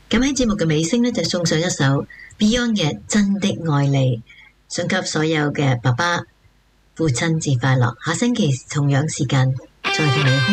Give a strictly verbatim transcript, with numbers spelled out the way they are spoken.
咁喺節目嘅尾聲呢，就送上一首 Beyond 嘅《真的愛你》，送給所有嘅爸爸父親節快樂。下星期同樣時間再同你。